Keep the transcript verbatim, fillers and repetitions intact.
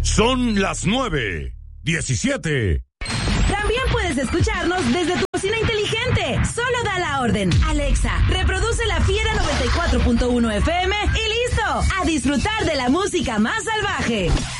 Son las nueve diecisiete. También puedes escucharnos desde tu cocina inteligente. Solo da la orden. Alexa, reproduce La Fiera noventa y cuatro punto uno F M y listo. A disfrutar de la música más salvaje.